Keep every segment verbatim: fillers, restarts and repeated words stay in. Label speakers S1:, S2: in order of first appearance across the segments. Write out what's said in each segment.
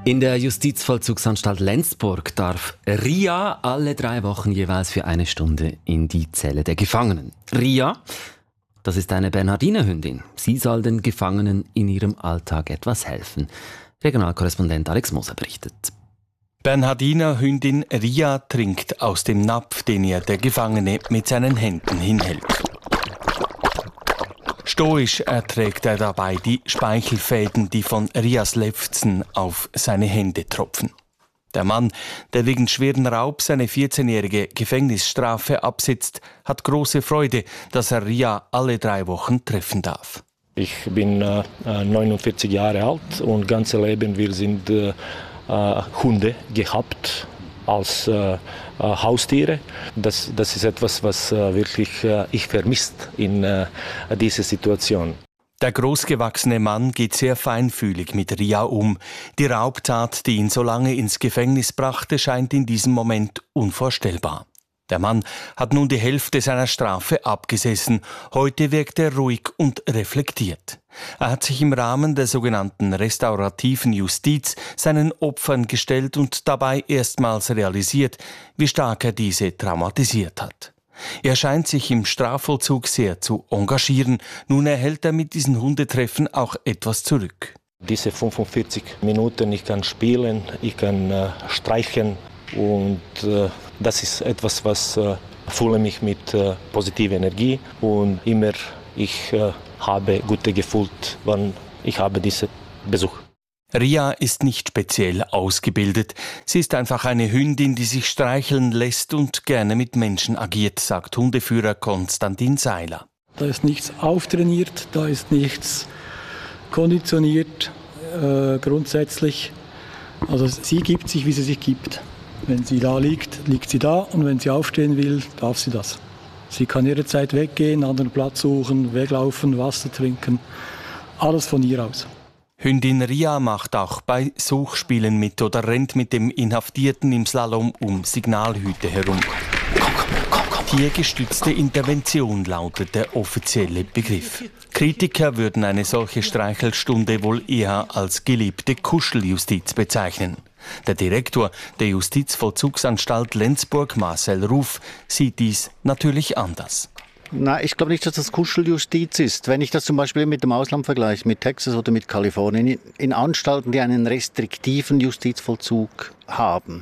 S1: In der Justizvollzugsanstalt Lenzburg darf Ria alle drei Wochen jeweils für eine Stunde in die Zelle der Gefangenen. Ria, das ist eine Bernhardinerhündin. Sie soll den Gefangenen in ihrem Alltag etwas helfen. Regionalkorrespondent Alex Moser berichtet.
S2: Bernhardinerhündin Ria trinkt aus dem Napf, den ihr der Gefangene mit seinen Händen hinhält. Stoisch erträgt er dabei die Speichelfäden, die von Rias Lefzen auf seine Hände tropfen. Der Mann, der wegen schweren Raubs eine vierzehnjährige Gefängnisstrafe absitzt, hat große Freude, dass er Ria alle drei Wochen treffen darf.
S3: Ich bin äh, neunundvierzig Jahre alt und ganze Leben wir sind äh, Hunde gehabt als äh, Haustiere. Das, das ist etwas, was äh, wirklich äh, ich vermisst in äh, dieser Situation.
S2: Der großgewachsene Mann geht sehr feinfühlig mit Ria um. Die Raubtat, die ihn so lange ins Gefängnis brachte, scheint in diesem Moment unvorstellbar. Der Mann hat nun die Hälfte seiner Strafe abgesessen. Heute wirkt er ruhig und reflektiert. Er hat sich im Rahmen der sogenannten restaurativen Justiz seinen Opfern gestellt und dabei erstmals realisiert, wie stark er diese traumatisiert hat. Er scheint sich im Strafvollzug sehr zu engagieren. Nun erhält er mit diesen Hundetreffen auch etwas zurück.
S3: Diese fünfundvierzig Minuten, ich kann spielen, ich kann äh, streichen und äh, das ist etwas, was äh, fühle mich mit äh, positiver Energie und immer ich äh, habe gute Gefühl, wenn ich habe diesen Besuch.
S2: Ria ist nicht speziell ausgebildet. Sie ist einfach eine Hündin, die sich streicheln lässt und gerne mit Menschen agiert, sagt Hundeführer Konstantin Seiler.
S4: Da ist nichts auftrainiert, da ist nichts konditioniert, äh, grundsätzlich. Also sie gibt sich, wie sie sich gibt. Wenn sie da liegt, liegt sie da und wenn sie aufstehen will, darf sie das. Sie kann jederzeit weggehen, einen anderen Platz suchen, weglaufen, Wasser trinken. Alles von ihr aus.
S2: Hündin Ria macht auch bei Suchspielen mit oder rennt mit dem Inhaftierten im Slalom um Signalhüte herum. Tiergestützte Intervention lautet der offizielle Begriff. Kritiker würden eine solche Streichelstunde wohl eher als gelebte Kuscheljustiz bezeichnen. Der Direktor der Justizvollzugsanstalt Lenzburg, Marcel Ruf, sieht dies natürlich anders.
S5: Nein, ich glaube nicht, dass das Kuscheljustiz ist. Wenn ich das zum Beispiel mit dem Ausland vergleiche, mit Texas oder mit Kalifornien, in Anstalten, die einen restriktiven Justizvollzug haben,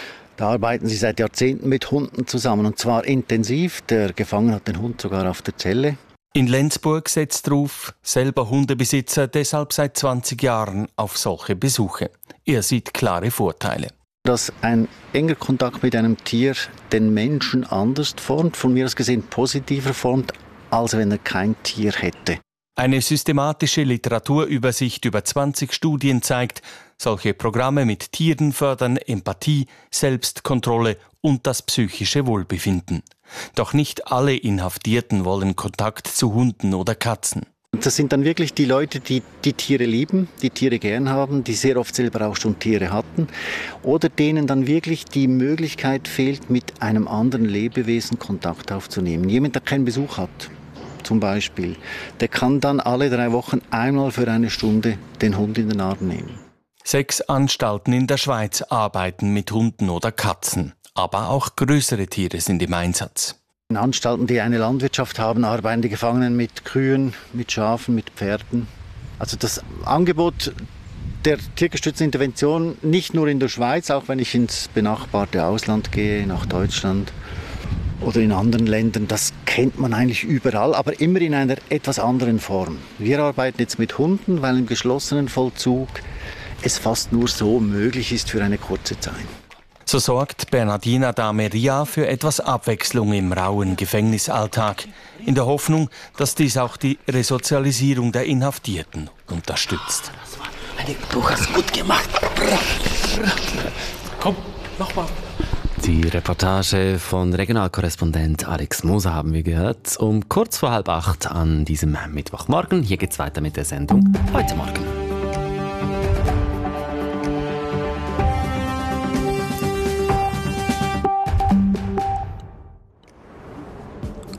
S5: da arbeiten sie seit Jahrzehnten mit Hunden zusammen und zwar intensiv. Der Gefangene hat den Hund sogar auf der Zelle.
S2: In Lenzburg setzt Ruf, selber Hundebesitzer, deshalb seit zwanzig Jahren auf solche Besuche. Er sieht klare Vorteile.
S5: Dass ein enger Kontakt mit einem Tier den Menschen anders formt, von mir aus gesehen positiver formt, als wenn er kein Tier hätte.
S2: Eine systematische Literaturübersicht über zwanzig Studien zeigt, solche Programme mit Tieren fördern Empathie, Selbstkontrolle und das psychische Wohlbefinden. Doch nicht alle Inhaftierten wollen Kontakt zu Hunden oder Katzen.
S5: Das sind dann wirklich die Leute, die die Tiere lieben, die Tiere gern haben, die sehr oft selber auch schon Tiere hatten oder denen dann wirklich die Möglichkeit fehlt, mit einem anderen Lebewesen Kontakt aufzunehmen. Jemand, der keinen Besuch hat, zum Beispiel, der kann dann alle drei Wochen einmal für eine Stunde den Hund in den Arm nehmen.
S2: Sechs Anstalten in der Schweiz arbeiten mit Hunden oder Katzen, aber auch größere Tiere sind im Einsatz.
S5: In Anstalten, die eine Landwirtschaft haben, arbeiten die Gefangenen mit Kühen, mit Schafen, mit Pferden. Also das Angebot der tiergestützten Intervention nicht nur in der Schweiz, auch wenn ich ins benachbarte Ausland gehe, nach Deutschland oder in anderen Ländern, das kennt man eigentlich überall, aber immer in einer etwas anderen Form. Wir arbeiten jetzt mit Hunden, weil im geschlossenen Vollzug es fast nur so möglich ist für eine kurze Zeit.
S2: So sorgt Bernhardiner-Dame Ria für etwas Abwechslung im rauen Gefängnisalltag, in der Hoffnung, dass dies auch die Resozialisierung der Inhaftierten unterstützt.
S6: Du hast gut gemacht. Komm, nochmal.
S1: Die Reportage von Regionalkorrespondent Alex Moser haben wir gehört. Um kurz vor halb acht an diesem Mittwochmorgen. Hier geht's weiter mit der Sendung Heute Morgen.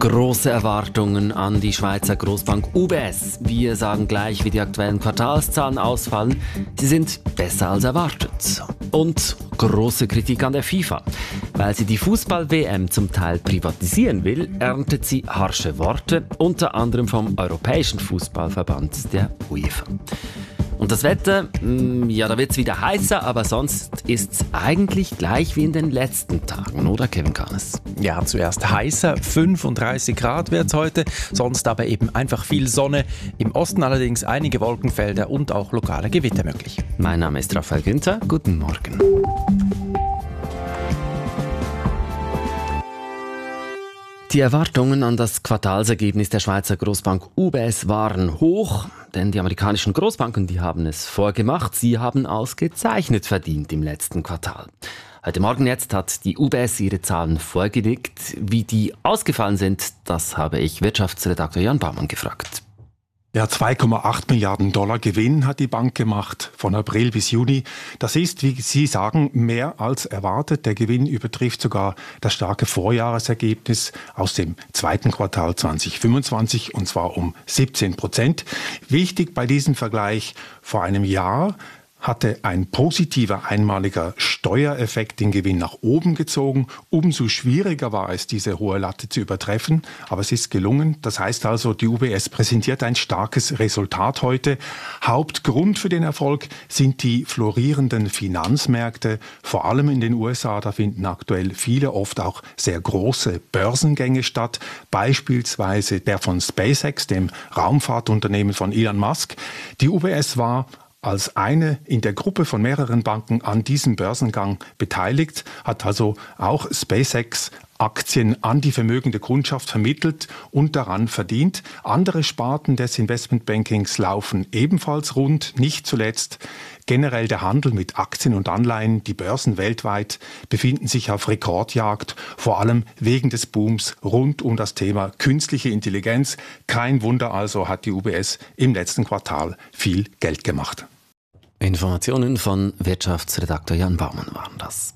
S1: Große Erwartungen an die Schweizer Grossbank U B S. Wir sagen gleich, wie die aktuellen Quartalszahlen ausfallen. Sie sind besser als erwartet. Und große Kritik an der FIFA. Weil sie die Fußball-W M zum Teil privatisieren will, erntet sie harsche Worte, unter anderem vom Europäischen Fußballverband, der UEFA. Und das Wetter, ja, da wird es wieder heißer, aber sonst ist es eigentlich gleich wie in den letzten Tagen, oder Kevin Kahnes?
S7: Ja, zuerst heißer, fünfunddreißig Grad wird es heute, sonst aber eben einfach viel Sonne. Im Osten allerdings einige Wolkenfelder und auch lokale Gewitter möglich.
S1: Mein Name ist Raphael Günther, guten Morgen. Die Erwartungen an das Quartalsergebnis der Schweizer Grossbank U B S waren hoch, denn die amerikanischen Grossbanken, die haben es vorgemacht, sie haben ausgezeichnet verdient im letzten Quartal. Heute Morgen jetzt hat die U B S ihre Zahlen vorgelegt. Wie die ausgefallen sind, das habe ich Wirtschaftsredakteur Jan Baumann gefragt.
S8: Ja, zwei Komma acht Milliarden Dollar Gewinn hat die Bank gemacht von April bis Juni. Das ist, wie Sie sagen, mehr als erwartet. Der Gewinn übertrifft sogar das starke Vorjahresergebnis aus dem zweiten Quartal zwanzig fünfundzwanzig, und zwar um siebzehn Prozent. Wichtig bei diesem Vergleich: vor einem Jahr hatte ein positiver einmaliger Steuereffekt den Gewinn nach oben gezogen. Umso schwieriger war es, diese hohe Latte zu übertreffen, aber es ist gelungen. Das heißt also, die U B S präsentiert ein starkes Resultat heute. Hauptgrund für den Erfolg sind die florierenden Finanzmärkte, vor allem in den U S A. Da finden aktuell viele, oft auch sehr große Börsengänge statt, beispielsweise der von SpaceX, dem Raumfahrtunternehmen von Elon Musk. Die U B S war als eine in der Gruppe von mehreren Banken an diesem Börsengang beteiligt, hat also auch SpaceX Aktien an die vermögende Kundschaft vermittelt und daran verdient. Andere Sparten des Investmentbankings laufen ebenfalls rund, nicht zuletzt generell der Handel mit Aktien und Anleihen. Die Börsen weltweit befinden sich auf Rekordjagd, vor allem wegen des Booms rund um das Thema künstliche Intelligenz. Kein Wunder also, hat die U B S im letzten Quartal viel Geld gemacht.
S1: Informationen von Wirtschaftsredakteur Jan Baumann waren das.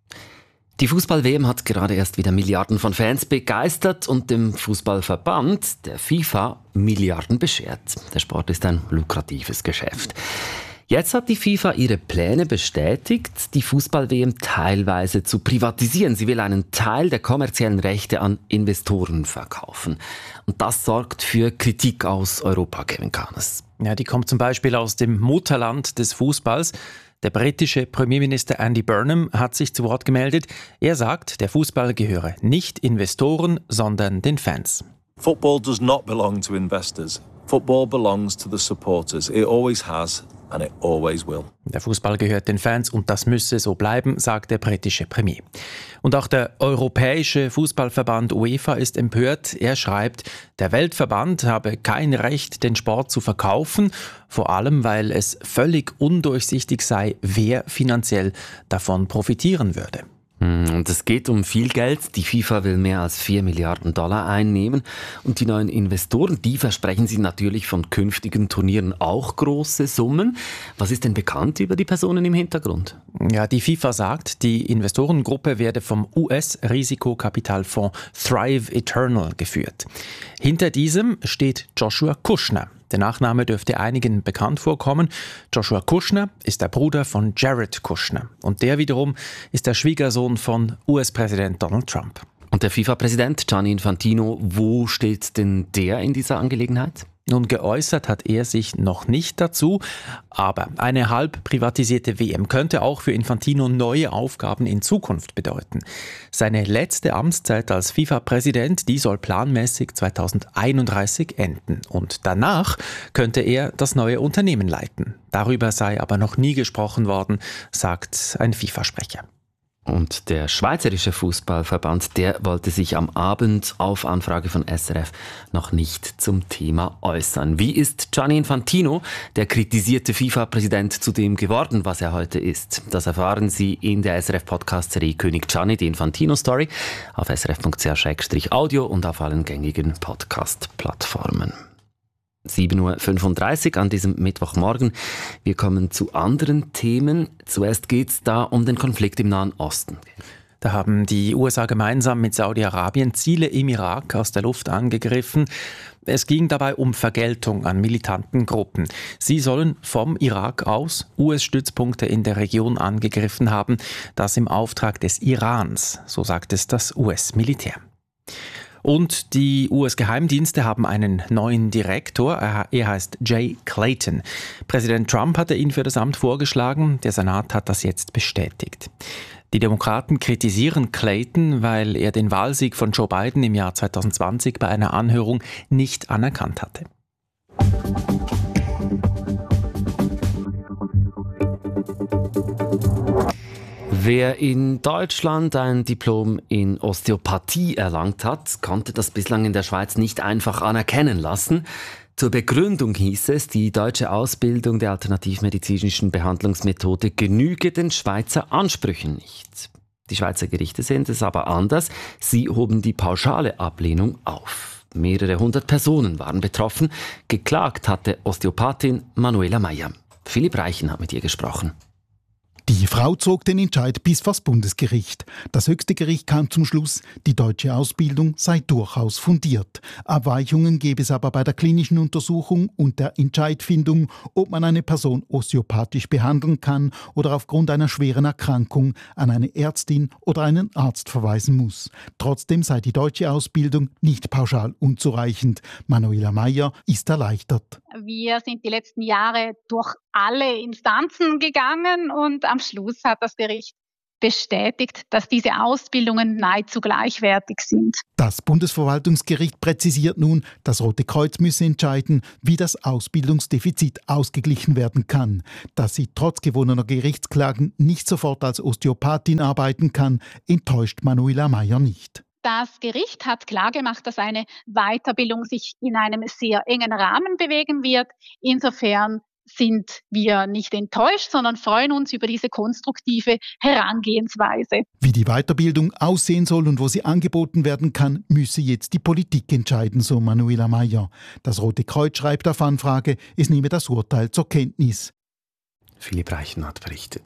S1: Die Fußball-W M hat gerade erst wieder Milliarden von Fans begeistert und dem Fußballverband, der FIFA, Milliarden beschert. Der Sport ist ein lukratives Geschäft. Jetzt hat die FIFA ihre Pläne bestätigt, die Fußball-W M teilweise zu privatisieren. Sie will einen Teil der kommerziellen Rechte an Investoren verkaufen. Und das sorgt für Kritik aus Europa, Kevin Kahnes.
S7: Ja, die kommt zum Beispiel aus dem Mutterland des Fußballs. Der britische Premierminister Andy Burnham hat sich zu Wort gemeldet. Er sagt, der Fußball gehöre nicht Investoren, sondern den Fans.
S9: Football does not belong to investors. Football belongs to the supporters. It always has and it always will.
S7: Der Fußball gehört den Fans und das müsse so bleiben, sagt der britische Premier. Und auch der Europäische Fußballverband UEFA ist empört. Er schreibt, der Weltverband habe kein Recht, den Sport zu verkaufen, vor allem weil es völlig undurchsichtig sei, wer finanziell davon profitieren würde.
S1: Und es geht um viel Geld. Die FIFA will mehr als vier Milliarden Dollar einnehmen. Und die neuen Investoren, die versprechen sich natürlich von künftigen Turnieren auch große Summen. Was ist denn bekannt über die Personen im Hintergrund?
S7: Ja, die FIFA sagt, die Investorengruppe werde vom U S-Risikokapitalfonds Thrive Eternal geführt. Hinter diesem steht Joshua Kushner. Der Nachname dürfte einigen bekannt vorkommen. Joshua Kushner ist der Bruder von Jared Kushner. Und der wiederum ist der Schwiegersohn von U S-Präsident Donald Trump.
S1: Und der FIFA-Präsident Gianni Infantino, wo steht denn der in dieser Angelegenheit?
S7: Nun, geäußert hat er sich noch nicht dazu, aber eine halb privatisierte W M könnte auch für Infantino neue Aufgaben in Zukunft bedeuten. Seine letzte Amtszeit als FIFA-Präsident, die soll planmäßig zweitausendeinunddreißig enden. Und danach könnte er das neue Unternehmen leiten. Darüber sei aber noch nie gesprochen worden, sagt ein FIFA-Sprecher.
S1: Und der Schweizerische Fußballverband, der wollte sich am Abend auf Anfrage von S R F noch nicht zum Thema äußern. Wie ist Gianni Infantino, der kritisierte FIFA-Präsident, zu dem geworden, was er heute ist? Das erfahren Sie in der S R F-Podcast-Serie König Gianni, die Infantino-Story, auf s r f punkt c h slash audio und auf allen gängigen Podcast-Plattformen. sieben Uhr fünfunddreißig an diesem Mittwochmorgen. Wir kommen zu anderen Themen. Zuerst geht es da um den Konflikt im Nahen Osten.
S7: Da haben die U S A gemeinsam mit Saudi-Arabien Ziele im Irak aus der Luft angegriffen. Es ging dabei um Vergeltung an militanten Gruppen. Sie sollen vom Irak aus U S-Stützpunkte in der Region angegriffen haben, das im Auftrag des Irans, so sagt es das U S-Militär. Und die U S-Geheimdienste haben einen neuen Direktor. Er heißt Jay Clayton. Präsident Trump hatte ihn für das Amt vorgeschlagen. Der Senat hat das jetzt bestätigt. Die Demokraten kritisieren Clayton, weil er den Wahlsieg von Joe Biden im Jahr zwanzig zwanzig bei einer Anhörung nicht anerkannt hatte.
S1: Wer in Deutschland ein Diplom in Osteopathie erlangt hat, konnte das bislang in der Schweiz nicht einfach anerkennen lassen. Zur Begründung hieß es, die deutsche Ausbildung der alternativmedizinischen Behandlungsmethode genüge den Schweizer Ansprüchen nicht. Die Schweizer Gerichte sehen es aber anders. Sie hoben die pauschale Ablehnung auf. Mehrere hundert Personen waren betroffen. Geklagt hatte Osteopathin Manuela Meyer. Philipp Reichen hat mit ihr gesprochen.
S10: Die Frau zog den Entscheid bis vors Bundesgericht. Das höchste Gericht kam zum Schluss, die deutsche Ausbildung sei durchaus fundiert. Abweichungen gäbe es aber bei der klinischen Untersuchung und der Entscheidfindung, ob man eine Person osteopathisch behandeln kann oder aufgrund einer schweren Erkrankung an eine Ärztin oder einen Arzt verweisen muss. Trotzdem sei die deutsche Ausbildung nicht pauschal unzureichend. Manuela Meyer ist erleichtert.
S11: Wir sind die letzten Jahre durch alle Instanzen gegangen und am Schluss hat das Gericht bestätigt, dass diese Ausbildungen nahezu gleichwertig sind.
S10: Das Bundesverwaltungsgericht präzisiert nun, das Rote Kreuz müsse entscheiden, wie das Ausbildungsdefizit ausgeglichen werden kann. Dass sie trotz gewonnener Gerichtsklagen nicht sofort als Osteopathin arbeiten kann, enttäuscht Manuela Meyer nicht.
S11: Das Gericht hat klargemacht, dass eine Weiterbildung sich in einem sehr engen Rahmen bewegen wird. Insofern sind wir nicht enttäuscht, sondern freuen uns über diese konstruktive Herangehensweise.
S10: Wie die Weiterbildung aussehen soll und wo sie angeboten werden kann, müsse jetzt die Politik entscheiden, so Manuela Meyer. Das Rote Kreuz schreibt auf Anfrage, es nehme das Urteil zur Kenntnis.
S1: Philipp Reichen hat berichtet.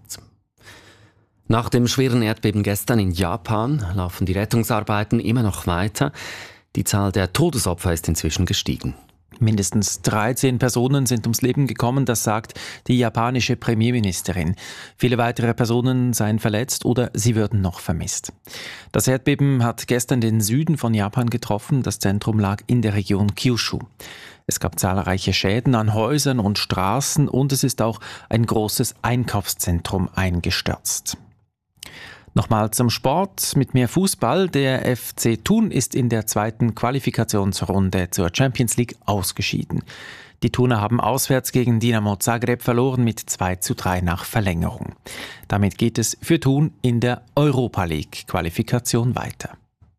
S1: Nach dem schweren Erdbeben gestern in Japan laufen die Rettungsarbeiten immer noch weiter. Die Zahl der Todesopfer ist inzwischen gestiegen.
S7: Mindestens dreizehn Personen sind ums Leben gekommen, das sagt die japanische Premierministerin. Viele weitere Personen seien verletzt oder sie würden noch vermisst. Das Erdbeben hat gestern den Süden von Japan getroffen. Das Zentrum lag in der Region Kyushu. Es gab zahlreiche Schäden an Häusern und Straßen und es ist auch ein großes Einkaufszentrum eingestürzt. Nochmal zum Sport mit mehr Fußball. Der F C Thun ist in der zweiten Qualifikationsrunde zur Champions League ausgeschieden. Die Thuner haben auswärts gegen Dinamo Zagreb verloren mit zwei zu drei nach Verlängerung. Damit geht es für Thun in der Europa League Qualifikation weiter.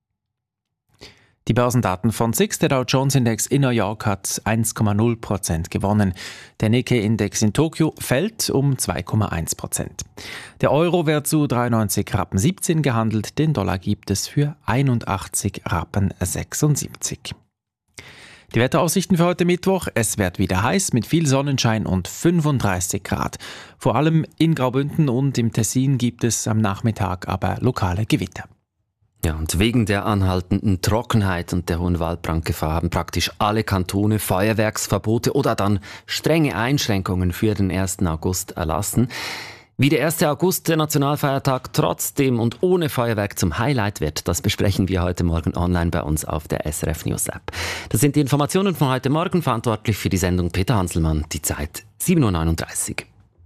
S7: Die Börsendaten von S I X, der Dow Jones Index in New York hat eins Komma null Prozent gewonnen. Der Nikkei-Index in Tokio fällt um zwei Komma eins Prozent. Der Euro wird zu dreiundneunzig Rappen siebzehn gehandelt, den Dollar gibt es für einundachtzig Rappen sechsundsiebzig. Die Wetteraussichten für heute Mittwoch: Es wird wieder heiß mit viel Sonnenschein und fünfunddreißig Grad. Vor allem in Graubünden und im Tessin gibt es am Nachmittag aber lokale Gewitter.
S1: Ja, und wegen der anhaltenden Trockenheit und der hohen Waldbrandgefahr haben praktisch alle Kantone Feuerwerksverbote oder dann strenge Einschränkungen für den ersten August erlassen. Wie der erste August, der Nationalfeiertag, trotzdem und ohne Feuerwerk zum Highlight wird, das besprechen wir heute Morgen online bei uns auf der S R F News App. Das sind die Informationen von heute Morgen, verantwortlich für die Sendung Peter Hanselmann. Die Zeit sieben Uhr neununddreißig.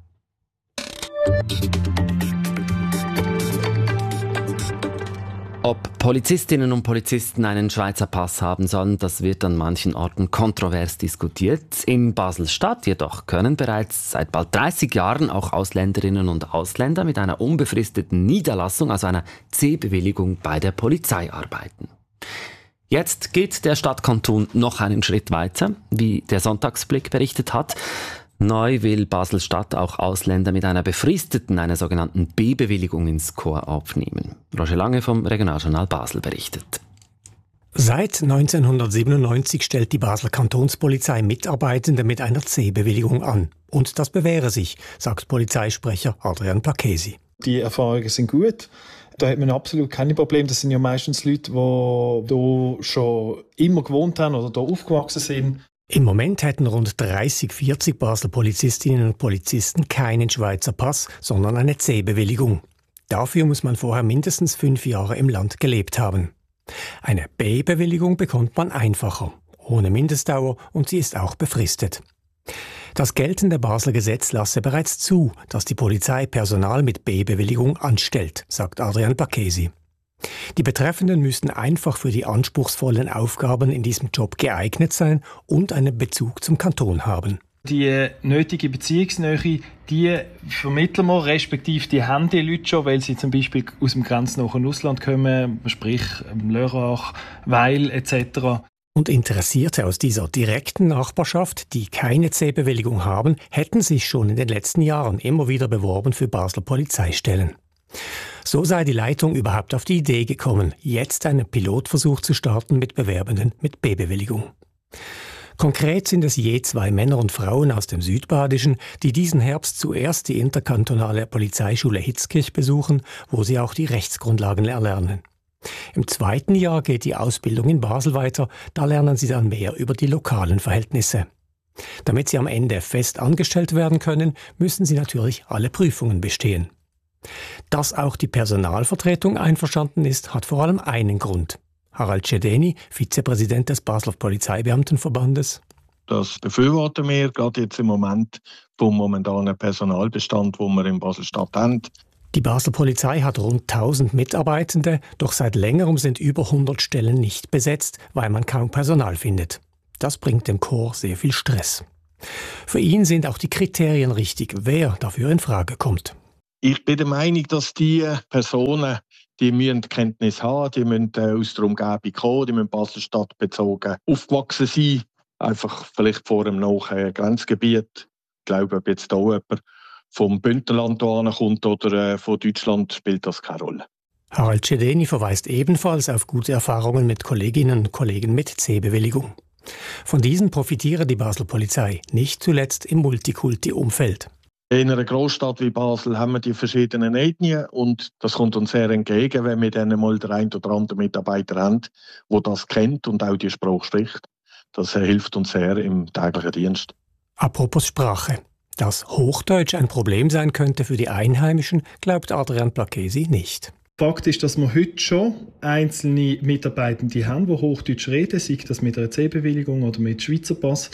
S1: Ob Polizistinnen und Polizisten einen Schweizer Pass haben sollen, das wird an manchen Orten kontrovers diskutiert. In Basel-Stadt jedoch können bereits seit bald dreißig Jahren auch Ausländerinnen und Ausländer mit einer unbefristeten Niederlassung, also einer C-Bewilligung, bei der Polizei arbeiten. Jetzt geht der Stadtkanton noch einen Schritt weiter, wie der Sonntagsblick berichtet hat. Neu will Basel-Stadt auch Ausländer mit einer befristeten, einer sogenannten B-Bewilligung ins Korps aufnehmen. Roger Lange vom Regionaljournal Basel berichtet.
S12: Seit neunzehnhundertsiebenundneunzig stellt die Basler Kantonspolizei Mitarbeitende mit einer C-Bewilligung an. Und das bewähre sich, sagt Polizeisprecher Adrian Placchesi.
S13: Die Erfahrungen sind gut. Da hat man absolut keine Probleme. Das sind ja meistens Leute, die hier schon immer gewohnt haben oder hier aufgewachsen sind.
S12: Im Moment hätten rund dreißig, vierzig Basler Polizistinnen und Polizisten keinen Schweizer Pass, sondern eine C-Bewilligung. Dafür muss man vorher mindestens fünf Jahre im Land gelebt haben. Eine B-Bewilligung bekommt man einfacher, ohne Mindestdauer, und sie ist auch befristet. Das geltende Basler Gesetz lasse bereits zu, dass die Polizei Personal mit B-Bewilligung anstellt, sagt Adrian Pacchesi. Die Betreffenden müssten einfach für die anspruchsvollen Aufgaben in diesem Job geeignet sein und einen Bezug zum Kanton haben.
S13: Die nötige Beziehungsnähe, die vermitteln wir, respektive die haben die Leute schon, weil sie zum Beispiel aus dem grenznahen Ausland kommen, sprich Lörrach, Weil et cetera.
S12: Und Interessierte aus dieser direkten Nachbarschaft, die keine C-Bewilligung haben, hätten sich schon in den letzten Jahren immer wieder beworben für Basler Polizeistellen. So sei die Leitung überhaupt auf die Idee gekommen, jetzt einen Pilotversuch zu starten mit Bewerbenden mit B-Bewilligung. Konkret sind es je zwei Männer und Frauen aus dem Südbadischen, die diesen Herbst zuerst die interkantonale Polizeischule Hitzkirch besuchen, wo sie auch die Rechtsgrundlagen erlernen. Im zweiten Jahr geht die Ausbildung in Basel weiter, da lernen sie dann mehr über die lokalen Verhältnisse. Damit sie am Ende fest angestellt werden können, müssen sie natürlich alle Prüfungen bestehen. Dass auch die Personalvertretung einverstanden ist, hat vor allem einen Grund. Harald Schedeni, Vizepräsident des Basler Polizeibeamtenverbandes.
S14: Das befürworten wir gerade jetzt im Moment vom momentanen Personalbestand, den wir in Basel-Stadt haben.
S12: Die Basler Polizei hat rund tausend Mitarbeitende, doch seit längerem sind über hundert Stellen nicht besetzt, weil man kaum Personal findet. Das bringt dem Korps sehr viel Stress. Für ihn sind auch die Kriterien richtig, wer dafür in Frage kommt.
S14: Ich bin der Meinung, dass die Personen, die müssen Kenntnis haben, die müssen aus der Umgebung kommen, die müssen Basel-Stadt bezogen aufgewachsen sein, einfach vielleicht vor einem nahen Grenzgebiet. Ich glaube, ob jetzt da jemand vom Bündnerland kommt oder von Deutschland, spielt das keine Rolle.
S12: Harald Schedeni verweist ebenfalls auf gute Erfahrungen mit Kolleginnen und Kollegen mit C-Bewilligung. Von diesen profitiere die Basler Polizei, nicht zuletzt im Multikulti-Umfeld.
S14: In einer Großstadt wie Basel haben wir die verschiedenen Ethnien und das kommt uns sehr entgegen, wenn wir dann mal den einen oder anderen Mitarbeiter haben, der das kennt und auch die Sprache spricht. Das hilft uns sehr im täglichen Dienst.
S12: Apropos Sprache. Dass Hochdeutsch ein Problem sein könnte für die Einheimischen, glaubt Adrian Pacchesi nicht.
S13: Fakt ist, dass wir heute schon einzelne Mitarbeitende haben, die Hochdeutsch reden, sei das mit einer C-Bewilligung oder mit Schweizer Pass.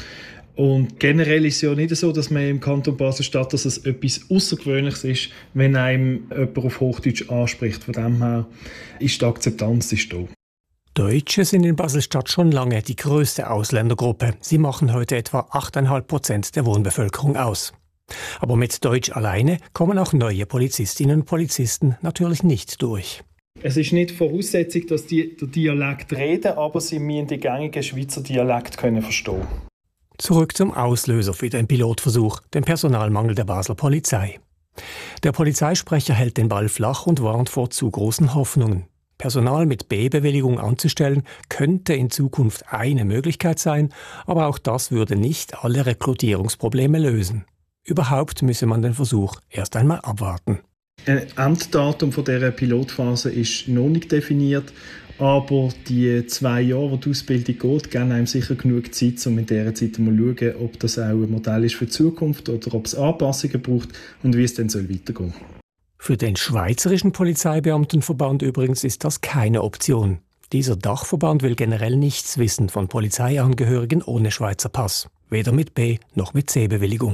S13: Und generell ist es ja nicht so, dass man im Kanton Basel-Stadt, dass es etwas Außergewöhnliches ist, wenn einem jemand auf Hochdeutsch anspricht. Von dem her ist die Akzeptanz ist da.
S12: Deutsche sind in Basel-Stadt schon lange die grösste Ausländergruppe. Sie machen heute etwa acht Komma fünf Prozent der Wohnbevölkerung aus. Aber mit Deutsch alleine kommen auch neue Polizistinnen und Polizisten natürlich nicht durch.
S13: Es ist nicht Voraussetzung, dass die den Dialekt reden, aber sie müssen den gängigen Schweizer Dialekt können verstehen.
S12: Zurück zum Auslöser für den Pilotversuch, den Personalmangel der Basler Polizei. Der Polizeisprecher hält den Ball flach und warnt vor zu großen Hoffnungen. Personal mit B-Bewilligung anzustellen, könnte in Zukunft eine Möglichkeit sein, aber auch das würde nicht alle Rekrutierungsprobleme lösen. Überhaupt müsse man den Versuch erst einmal abwarten.
S13: Ein Enddatum von dieser Pilotphase ist noch nicht definiert, aber die zwei Jahre, die die Ausbildung geht, geben einem sicher genug Zeit, um in dieser Zeit mal zu schauen, ob das auch ein Modell ist für die Zukunft oder ob es Anpassungen braucht und wie es dann weitergehen soll.
S12: Für den Schweizerischen Polizeibeamtenverband übrigens ist das keine Option. Dieser Dachverband will generell nichts wissen von Polizeiangehörigen ohne Schweizer Pass, weder mit B- noch mit C-Bewilligung.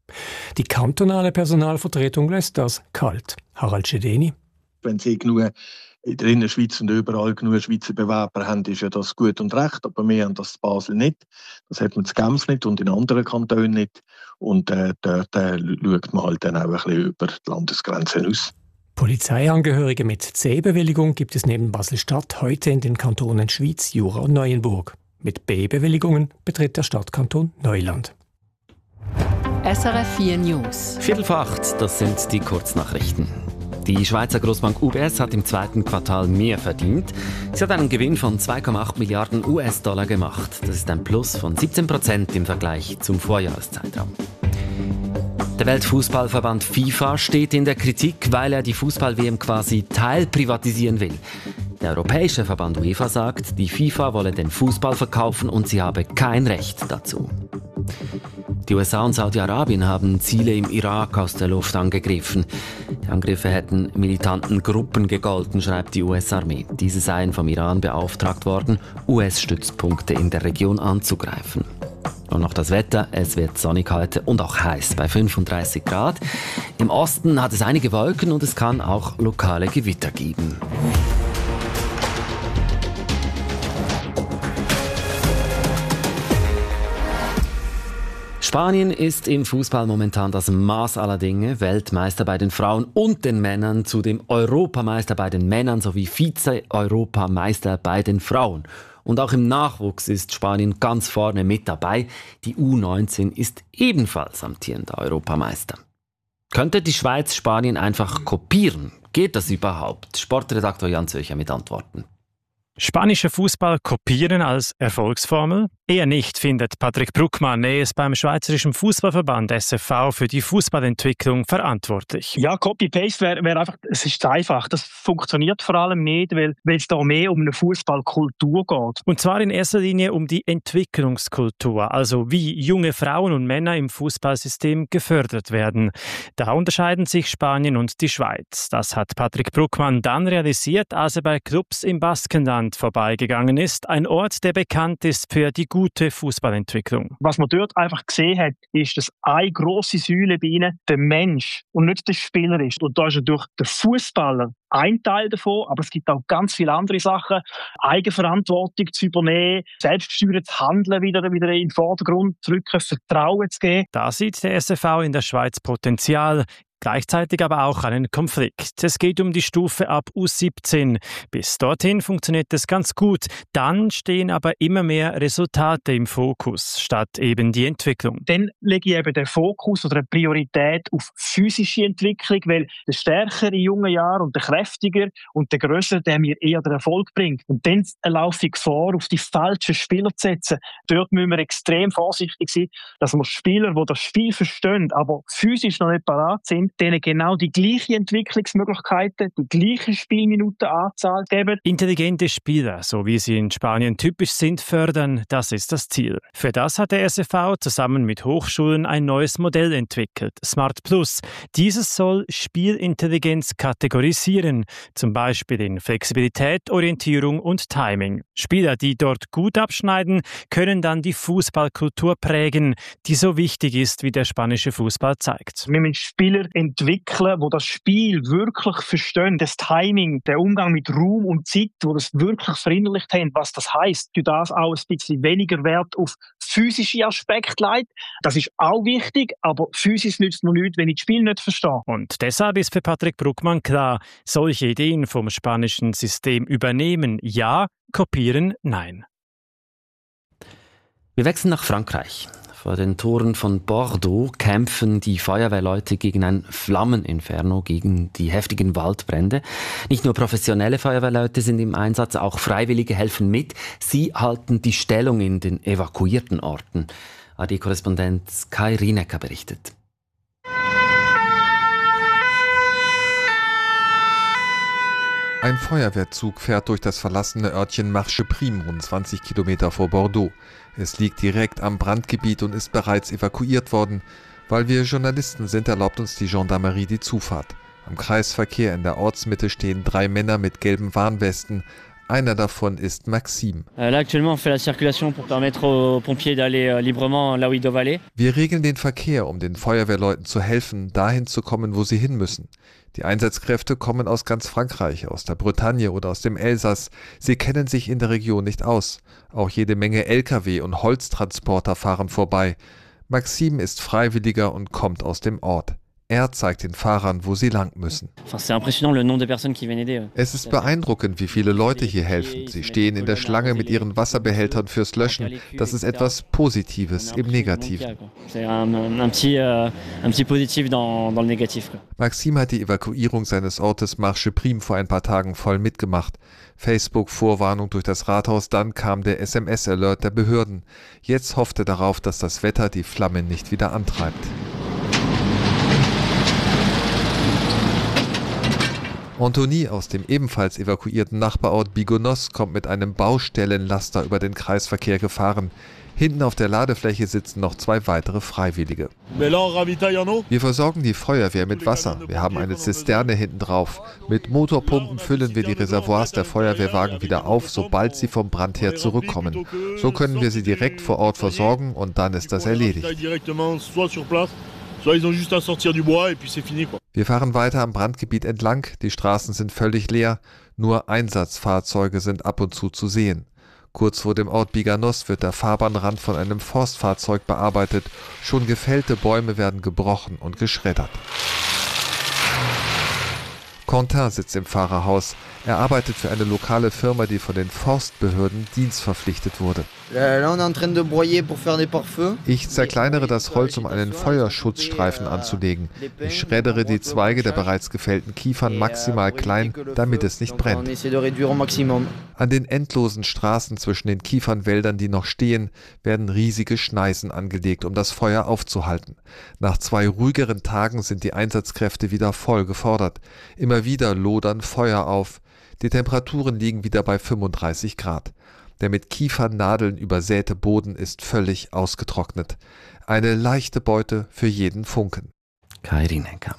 S12: Die kantonale Personalvertretung lässt das kalt. Harald Schedeni.
S14: Wenn Sie genug in der Innerschweiz und überall genug Schweizer Bewerber haben, ist ja das gut und recht, aber wir haben das in Basel nicht. Das hat man in Genf nicht und in anderen Kantonen nicht. Und äh, dort äh, schaut man halt dann auch ein bisschen über die Landesgrenzen aus.
S12: Polizeiangehörige mit C-Bewilligung gibt es neben Basel-Stadt heute in den Kantonen Schwyz, Jura und Neuenburg. Mit B-Bewilligungen betritt der Stadtkanton Neuland.
S15: S R F vier News.
S1: Viertel vor acht, das sind die Kurznachrichten. Die Schweizer Grossbank U B S hat im zweiten Quartal mehr verdient. Sie hat einen Gewinn von zwei Komma acht Milliarden U S-Dollar gemacht. Das ist ein Plus von siebzehn Prozent im Vergleich zum Vorjahreszeitraum. Der Weltfußballverband FIFA steht in der Kritik, weil er die Fußball-W M quasi teilprivatisieren will. Der europäische Verband UEFA sagt, die FIFA wolle den Fußball verkaufen und sie habe kein Recht dazu. Die U S A und Saudi-Arabien haben Ziele im Irak aus der Luft angegriffen. Die Angriffe hätten militanten Gruppen gegolten, schreibt die U S-Armee. Diese seien vom Iran beauftragt worden, U S-Stützpunkte in der Region anzugreifen. Und noch das Wetter, es wird sonnig heute und auch heiß bei fünfunddreißig Grad. Im Osten hat es einige Wolken und es kann auch lokale Gewitter geben. Spanien ist im Fußball momentan das Maß aller Dinge, Weltmeister bei den Frauen und den Männern, zudem Europameister bei den Männern sowie Vize-Europameister bei den Frauen. Und auch im Nachwuchs ist Spanien ganz vorne mit dabei. Die U neunzehn ist ebenfalls amtierender Europameister. Könnte die Schweiz Spanien einfach kopieren? Geht das überhaupt? Sportredaktor Jan Zöcher mit Antworten.
S16: Spanischer Fußball kopieren als Erfolgsformel? Eher nicht, findet Patrick Bruckmann. Er ist beim Schweizerischen Fußballverband S F V für die Fußballentwicklung verantwortlich.
S17: Ja, Copy-Paste wäre wär einfach, es ist einfach. Das funktioniert vor allem nicht, weil es da mehr um eine Fußballkultur geht.
S16: Und zwar in erster Linie um die Entwicklungskultur, also wie junge Frauen und Männer im Fußballsystem gefördert werden. Da unterscheiden sich Spanien und die Schweiz. Das hat Patrick Bruckmann dann realisiert, als er bei Clubs im Baskenland vorbeigegangen ist. Ein Ort, der bekannt ist für die gute Fußballentwicklung.
S17: Was man dort einfach gesehen hat, ist, dass eine grosse Säule bei ihnen der Mensch und nicht der Spieler ist. Und da ist natürlich der Fußballer ein Teil davon, aber es gibt auch ganz viele andere Sachen. Eigenverantwortung zu übernehmen, selbstgesteuertes Handeln wieder, wieder in den Vordergrund zu rücken, Vertrauen zu geben.
S16: Da sieht der S F V in der Schweiz Potenzial. Gleichzeitig aber auch einen Konflikt. Es geht um die Stufe ab U siebzehn. Bis dorthin funktioniert es ganz gut. Dann stehen aber immer mehr Resultate im Fokus, statt eben die Entwicklung.
S17: Dann lege ich eben den Fokus oder eine Priorität auf physische Entwicklung, weil der Stärkere in jungen Jahren und der Kräftiger und der Größere, der mir eher den Erfolg bringt. Und dann laufe ich vor, auf die falschen Spieler zu setzen. Dort müssen wir extrem vorsichtig sein, dass wir Spieler, die das Spiel verstehen, aber physisch noch nicht parat sind, denen genau die gleichen Entwicklungsmöglichkeiten, die gleiche Spielminutenanzahl geben.
S16: Intelligente Spieler, so wie sie in Spanien typisch sind, fördern, das ist das Ziel. Für das hat der S F V zusammen mit Hochschulen ein neues Modell entwickelt, Smart Plus. Dieses soll Spielintelligenz kategorisieren, zum Beispiel in Flexibilität, Orientierung und Timing. Spieler, die dort gut abschneiden, können dann die Fußballkultur prägen, die so wichtig ist, wie der spanische Fußball zeigt.
S17: Wir müssen Spieler entwickeln, die das Spiel wirklich verstehen, das Timing, der Umgang mit Raum und Zeit, wo das wirklich verinnerlicht haben, was das heisst. Durch das auch ein bisschen weniger Wert auf physische Aspekte legt. Das ist auch wichtig, aber Physis nützt mir nichts, wenn ich das Spiel nicht verstehe.
S16: Und deshalb ist für Patrick Bruckmann klar, solche Ideen vom spanischen System übernehmen, ja, kopieren, nein.
S1: Wir wechseln nach Frankreich. Vor den Toren von Bordeaux kämpfen die Feuerwehrleute gegen ein Flammeninferno, gegen die heftigen Waldbrände. Nicht nur professionelle Feuerwehrleute sind im Einsatz, auch Freiwillige helfen mit. Sie halten die Stellung in den evakuierten Orten. A R D-Korrespondent Kai Rienecker berichtet.
S18: Ein Feuerwehrzug fährt durch das verlassene Örtchen Marcheprime, rund zwanzig Kilometer vor Bordeaux. Es liegt direkt am Brandgebiet und ist bereits evakuiert worden. Weil wir Journalisten sind, erlaubt uns die Gendarmerie die Zufahrt. Am Kreisverkehr in der Ortsmitte stehen drei Männer mit gelben Warnwesten. Einer davon ist Maxime. Wir regeln den Verkehr, um den Feuerwehrleuten zu helfen, dahin zu kommen, wo sie hin müssen. Die Einsatzkräfte kommen aus ganz Frankreich, aus der Bretagne oder aus dem Elsass. Sie kennen sich in der Region nicht aus. Auch jede Menge L K W und Holztransporter fahren vorbei. Maxime ist Freiwilliger und kommt aus dem Ort. Er zeigt den Fahrern, wo sie lang müssen. Es ist beeindruckend, wie viele Leute hier helfen. Sie stehen in der Schlange mit ihren Wasserbehältern fürs Löschen. Das ist etwas Positives im Negativen. Maxime hat die Evakuierung seines Ortes Marcheprime vor ein paar Tagen voll mitgemacht. Facebook-Vorwarnung durch das Rathaus, dann kam der S M S-Alert der Behörden. Jetzt hofft er darauf, dass das Wetter die Flammen nicht wieder antreibt. Anthony aus dem ebenfalls evakuierten Nachbarort Bigonos kommt mit einem Baustellenlaster über den Kreisverkehr gefahren. Hinten auf der Ladefläche sitzen noch zwei weitere Freiwillige. Wir versorgen die Feuerwehr mit Wasser. Wir haben eine Zisterne hinten drauf. Mit Motorpumpen füllen wir die Reservoirs der Feuerwehrwagen wieder auf, sobald sie vom Brand her zurückkommen. So können wir sie direkt vor Ort versorgen und dann ist das erledigt. Wir fahren weiter am Brandgebiet entlang. Die Straßen sind völlig leer. Nur Einsatzfahrzeuge sind ab und zu zu sehen. Kurz vor dem Ort Biganos wird der Fahrbahnrand von einem Forstfahrzeug bearbeitet. Schon gefällte Bäume werden gebrochen und geschreddert. Quentin sitzt im Fahrerhaus. Er arbeitet für eine lokale Firma, die von den Forstbehörden dienstverpflichtet wurde. Ich zerkleinere das Holz, um einen Feuerschutzstreifen anzulegen. Ich schreddere die Zweige der bereits gefällten Kiefern maximal klein, damit es nicht brennt. An den endlosen Straßen zwischen den Kiefernwäldern, die noch stehen, werden riesige Schneisen angelegt, um das Feuer aufzuhalten. Nach zwei ruhigeren Tagen sind die Einsatzkräfte wieder voll gefordert. Immer wieder lodern Feuer auf. Die Temperaturen liegen wieder bei fünfunddreißig Grad. Der mit Kiefernadeln übersäte Boden ist völlig ausgetrocknet. Eine leichte Beute für jeden Funken.
S1: Kai Rinecker.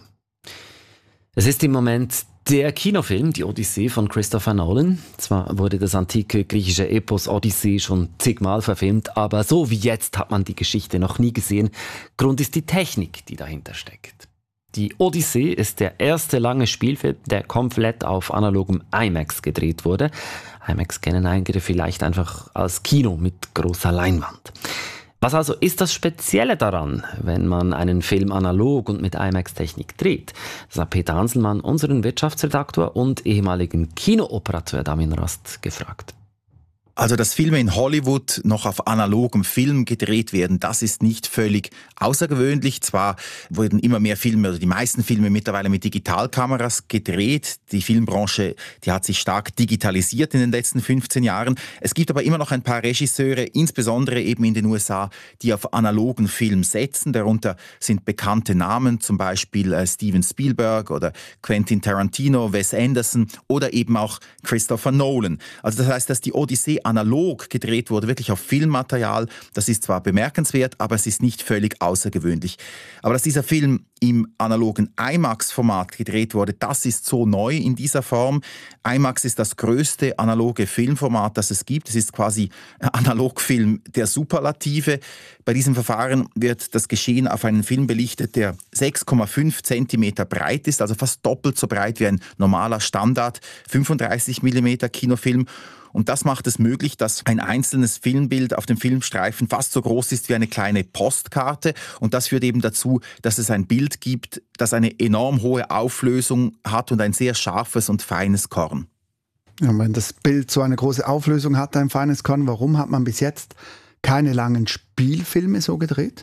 S1: Es ist im Moment der Kinofilm Die Odyssee von Christopher Nolan. Zwar wurde das antike griechische Epos Odyssee schon zigmal verfilmt, aber so wie jetzt hat man die Geschichte noch nie gesehen. Grund ist die Technik, die dahinter steckt. Die Odyssee ist der erste lange Spielfilm, der komplett auf analogem IMAX gedreht wurde. IMAX kennen einige vielleicht einfach als Kino mit großer Leinwand. Was also ist das Spezielle daran, wenn man einen Film analog und mit IMAX-Technik dreht? Das hat Peter Hanselmann, unseren Wirtschaftsredaktor und ehemaligen Kinooperateur Damien Rast, gefragt.
S19: Also, dass Filme in Hollywood noch auf analogem Film gedreht werden, das ist nicht völlig außergewöhnlich. Zwar wurden immer mehr Filme oder die meisten Filme mittlerweile mit Digitalkameras gedreht. Die Filmbranche, die hat sich stark digitalisiert in den letzten fünfzehn Jahren. Es gibt aber immer noch ein paar Regisseure, insbesondere eben in den U S A, die auf analogen Film setzen. Darunter sind bekannte Namen, zum Beispiel äh, Steven Spielberg oder Quentin Tarantino, Wes Anderson oder eben auch Christopher Nolan. Also das heißt, dass die Odyssee analog gedreht wurde, wirklich auf Filmmaterial. Das ist zwar bemerkenswert, aber es ist nicht völlig außergewöhnlich. Aber dass dieser Film im analogen IMAX-Format gedreht wurde, das ist so neu in dieser Form. IMAX ist das größte analoge Filmformat, das es gibt. Es ist quasi Analogfilm der Superlative. Bei diesem Verfahren wird das Geschehen auf einen Film belichtet, der sechs Komma fünf Zentimeter breit ist, also fast doppelt so breit wie ein normaler Standard fünfunddreißig Millimeter Kinofilm. Und das macht es möglich, dass ein einzelnes Filmbild auf dem Filmstreifen fast so groß ist wie eine kleine Postkarte. Und das führt eben dazu, dass es ein Bild gibt, das eine enorm hohe Auflösung hat und ein sehr scharfes und feines Korn.
S20: Ja, wenn das Bild so eine große Auflösung hat, ein feines Korn, warum hat man bis jetzt keine langen Spielfilme so gedreht?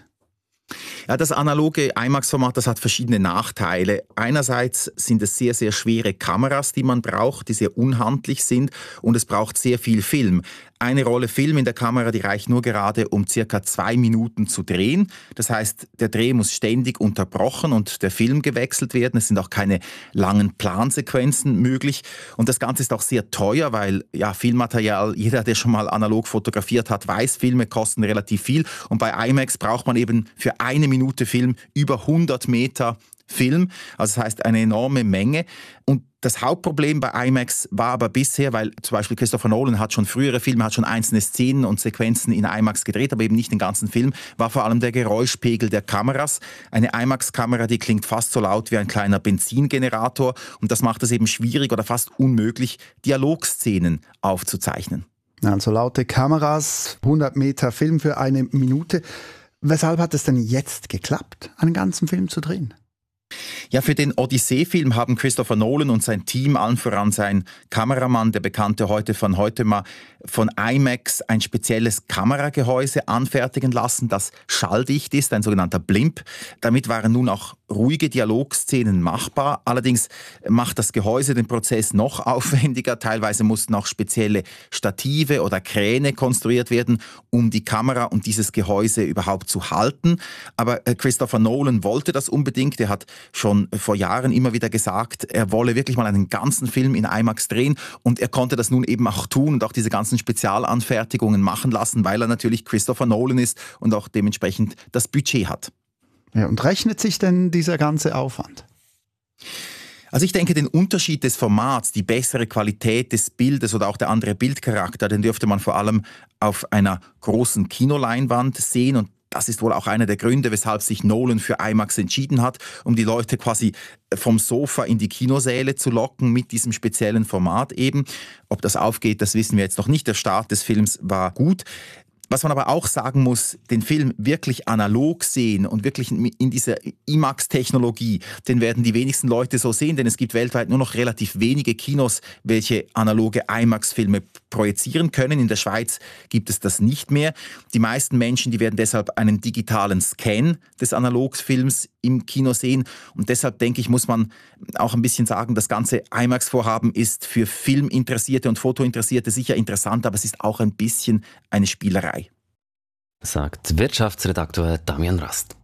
S19: Ja, das analoge IMAX-Format, das hat verschiedene Nachteile. Einerseits sind es sehr, sehr schwere Kameras, die man braucht, die sehr unhandlich sind, und es braucht sehr viel Film. Eine Rolle Film in der Kamera, die reicht nur gerade, um circa zwei Minuten zu drehen. Das heißt, der Dreh muss ständig unterbrochen und der Film gewechselt werden. Es sind auch keine langen Plansequenzen möglich. Und das Ganze ist auch sehr teuer, weil ja, Filmmaterial, jeder, der schon mal analog fotografiert hat, weiß, Filme kosten relativ viel. Und bei IMAX braucht man eben für eine Minute Film über hundert Meter Film. Also das heißt eine enorme Menge. Und das Hauptproblem bei IMAX war aber bisher, weil zum Beispiel Christopher Nolan hat schon frühere Filme, hat schon einzelne Szenen und Sequenzen in IMAX gedreht, aber eben nicht den ganzen Film, war vor allem der Geräuschpegel der Kameras. Eine IMAX-Kamera, die klingt fast so laut wie ein kleiner Benzingenerator, und das macht es eben schwierig oder fast unmöglich, Dialogszenen aufzuzeichnen.
S20: Also laute Kameras, hundert Meter Film für eine Minute. Weshalb hat es denn jetzt geklappt, einen ganzen Film zu drehen?
S19: Ja, für den Odyssee-Film haben Christopher Nolan und sein Team, allen voran sein Kameramann, der Bekannte heute von heute mal, von IMAX ein spezielles Kameragehäuse anfertigen lassen, das schalldicht ist, ein sogenannter Blimp. Damit waren nun auch ruhige Dialogszenen machbar. Allerdings macht das Gehäuse den Prozess noch aufwendiger. Teilweise mussten auch spezielle Stative oder Kräne konstruiert werden, um die Kamera und dieses Gehäuse überhaupt zu halten. Aber Christopher Nolan wollte das unbedingt. Er hat schon schon vor Jahren immer wieder gesagt, er wolle wirklich mal einen ganzen Film in IMAX drehen und er konnte das nun eben auch tun und auch diese ganzen Spezialanfertigungen machen lassen, weil er natürlich Christopher Nolan ist und auch dementsprechend das Budget hat.
S20: Ja, und rechnet sich denn dieser ganze Aufwand?
S19: Also ich denke, den Unterschied des Formats, die bessere Qualität des Bildes oder auch der andere Bildcharakter, den dürfte man vor allem auf einer großen Kinoleinwand sehen und das ist wohl auch einer der Gründe, weshalb sich Nolan für IMAX entschieden hat, um die Leute quasi vom Sofa in die Kinosäle zu locken mit diesem speziellen Format eben. Ob das aufgeht, das wissen wir jetzt noch nicht. Der Start des Films war gut. Was man aber auch sagen muss, den Film wirklich analog sehen und wirklich in dieser IMAX-Technologie, den werden die wenigsten Leute so sehen, denn es gibt weltweit nur noch relativ wenige Kinos, welche analoge IMAX-Filme projizieren können. In der Schweiz gibt es das nicht mehr. Die meisten Menschen, die werden deshalb einen digitalen Scan des Analogfilms im Kino sehen und deshalb denke ich, muss man auch ein bisschen sagen, das ganze IMAX-Vorhaben ist für Filminteressierte und Fotointeressierte sicher interessant, aber es ist auch ein bisschen eine Spielerei.
S1: Sagt Wirtschaftsredaktor Damian Rast.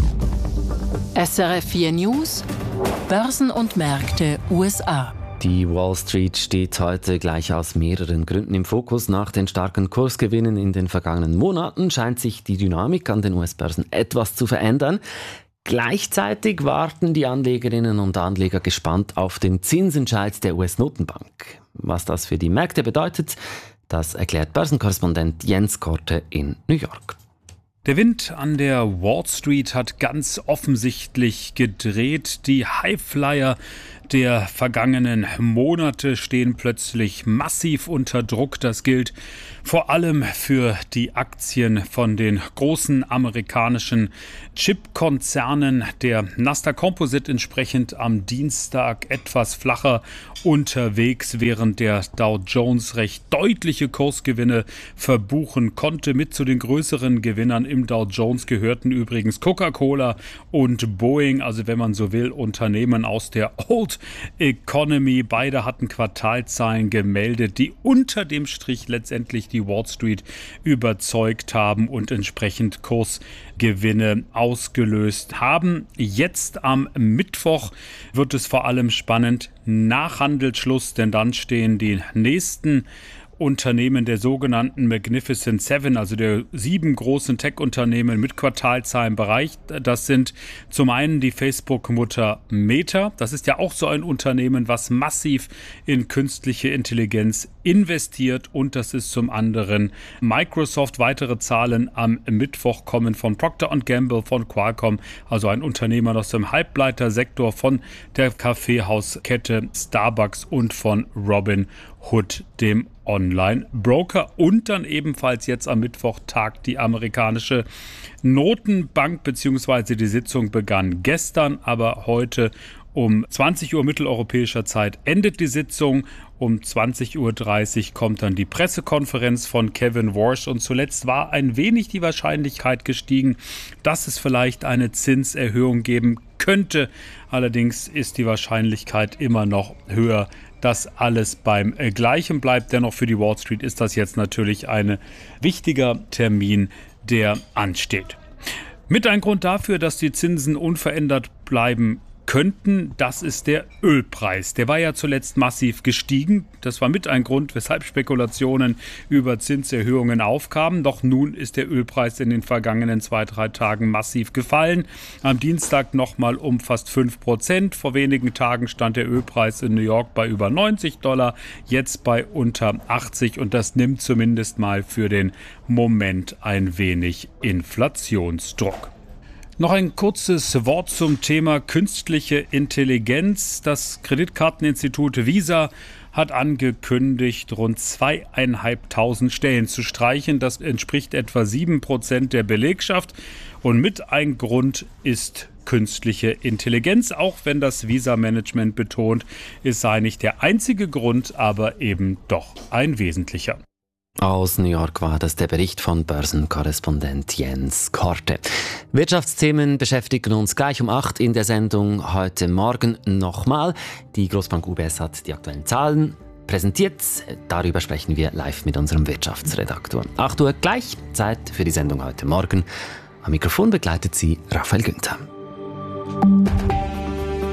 S15: S R F vier News, Börsen und Märkte U S A.
S1: Die Wall Street steht heute gleich aus mehreren Gründen im Fokus. Nach den starken Kursgewinnen in den vergangenen Monaten scheint sich die Dynamik an den U S-Börsen etwas zu verändern. Gleichzeitig warten die Anlegerinnen und Anleger gespannt auf den Zinsentscheid der U S-Notenbank. Was das für die Märkte bedeutet, das erklärt Börsenkorrespondent Jens Korte in New York.
S21: Der Wind an der Wall Street hat ganz offensichtlich gedreht. Die Highflyer der vergangenen Monate stehen plötzlich massiv unter Druck. Das gilt vor allem für die Aktien von den großen amerikanischen Chipkonzernen. Der Nasdaq Composite entsprechend am Dienstag etwas flacher unterwegs, während der Dow Jones recht deutliche Kursgewinne verbuchen konnte. Mit zu den größeren Gewinnern im Dow Jones gehörten übrigens Coca-Cola und Boeing, also wenn man so will, Unternehmen aus der Old Economy. Beide hatten Quartalzahlen gemeldet, die unter dem Strich letztendlich die Wall Street überzeugt haben und entsprechend Kursgewinne ausgelöst haben. Jetzt am Mittwoch wird es vor allem spannend nach Handelsschluss, denn dann stehen die nächsten Unternehmen der sogenannten Magnificent Seven, also der sieben großen Tech-Unternehmen mit Quartalzahlen bereit. Das sind zum einen die Facebook-Mutter Meta. Das ist ja auch so ein Unternehmen, was massiv in künstliche Intelligenz investiert. Und das ist zum anderen Microsoft. Weitere Zahlen am Mittwoch kommen von Procter und Gamble, von Qualcomm, also ein Unternehmen aus dem Halbleitersektor, von der Kaffeehauskette Starbucks und von Robinhood, dem Online-Broker. Und dann ebenfalls jetzt am Mittwoch tagt die amerikanische Notenbank, beziehungsweise die Sitzung begann gestern, aber heute um zwanzig Uhr mitteleuropäischer Zeit endet die Sitzung. Um zwanzig Uhr dreißig kommt dann die Pressekonferenz von Kevin Warsh und zuletzt war ein wenig die Wahrscheinlichkeit gestiegen, dass es vielleicht eine Zinserhöhung geben könnte. Allerdings ist die Wahrscheinlichkeit immer noch höher, dass alles beim Gleichen bleibt. Dennoch für die Wall Street ist das jetzt natürlich ein wichtiger Termin, der ansteht. Mit ein Grund dafür, dass die Zinsen unverändert bleiben könnten, das ist der Ölpreis. Der war ja zuletzt massiv gestiegen. Das war mit ein Grund, weshalb Spekulationen über Zinserhöhungen aufkamen. Doch nun ist der Ölpreis in den vergangenen zwei, drei Tagen massiv gefallen. Am Dienstag nochmal um fast fünf Prozent. Vor wenigen Tagen stand der Ölpreis in New York bei über neunzig Dollar, jetzt bei unter achtzig. Und das nimmt zumindest mal für den Moment ein wenig Inflationsdruck. Noch ein kurzes Wort zum Thema künstliche Intelligenz. Das Kreditkarteninstitut Visa hat angekündigt, rund zweieinhalbtausend Stellen zu streichen. Das entspricht etwa sieben Prozent der Belegschaft. Und mit ein Grund ist künstliche Intelligenz, auch wenn das Visa-Management betont, es sei nicht der einzige Grund, aber eben doch ein wesentlicher.
S1: Aus New York war das der Bericht von Börsenkorrespondent Jens Korte. Wirtschaftsthemen beschäftigen uns gleich um acht in der Sendung heute Morgen nochmal. Die Großbank U B S hat die aktuellen Zahlen präsentiert. Darüber sprechen wir live mit unserem Wirtschaftsredaktor. acht Uhr gleich, Zeit für die Sendung heute Morgen. Am Mikrofon begleitet sie Raphael Günther.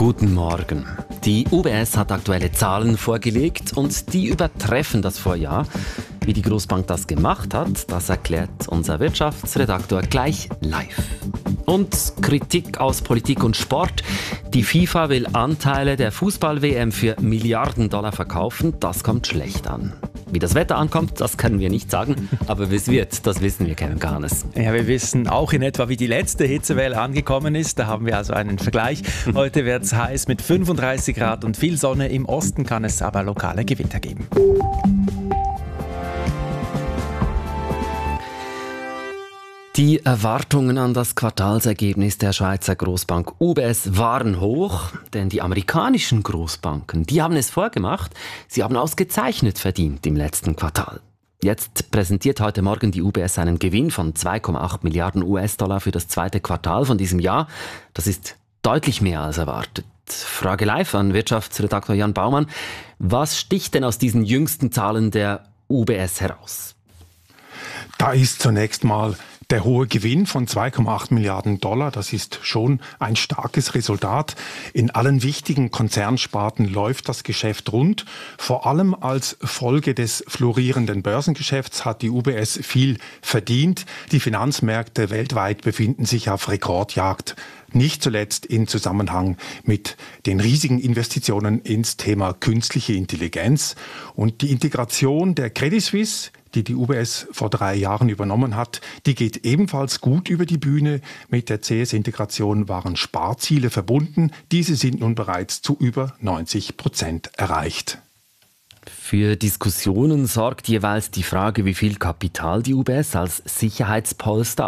S1: Guten Morgen. Die U B S hat aktuelle Zahlen vorgelegt und die übertreffen das Vorjahr. Wie die Großbank das gemacht hat, das erklärt unser Wirtschaftsredaktor gleich live. Und Kritik aus Politik und Sport. Die FIFA will Anteile der Fußball-W M für Milliarden Dollar verkaufen. Das kommt schlecht an. Wie das Wetter ankommt, das können wir nicht sagen. Aber wie es wird, das wissen wir, Kevin Garnes.
S7: Ja, wir wissen auch in etwa, wie die letzte Hitzewelle angekommen ist. Da haben wir also einen Vergleich. Heute wird es heiß mit fünfunddreißig Grad und viel Sonne. Im Osten kann es aber lokale Gewitter geben.
S1: Die Erwartungen an das Quartalsergebnis der Schweizer Großbank U B S waren hoch, denn die amerikanischen Großbanken, die haben es vorgemacht, sie haben ausgezeichnet verdient im letzten Quartal. Jetzt präsentiert heute Morgen die U B S einen Gewinn von zwei Komma acht Milliarden U S-Dollar für das zweite Quartal von diesem Jahr. Das ist deutlich mehr als erwartet. Frage live an Wirtschaftsredaktor Jan Baumann. Was sticht denn aus diesen jüngsten Zahlen der U B S heraus?
S8: Da ist zunächst mal der hohe Gewinn von zwei Komma acht Milliarden Dollar, das ist schon ein starkes Resultat. In allen wichtigen Konzernsparten läuft das Geschäft rund. Vor allem als Folge des florierenden Börsengeschäfts hat die U B S viel verdient. Die Finanzmärkte weltweit befinden sich auf Rekordjagd. Nicht zuletzt in Zusammenhang mit den riesigen Investitionen ins Thema künstliche Intelligenz. Und die Integration der Credit Suisse, die die U B S vor drei Jahren übernommen hat, die geht ebenfalls gut über die Bühne. Mit der C S-Integration waren Sparziele verbunden. Diese sind nun bereits zu über neunzig Prozent erreicht.
S1: Für Diskussionen sorgt jeweils die Frage, wie viel Kapital die U B S als Sicherheitspolster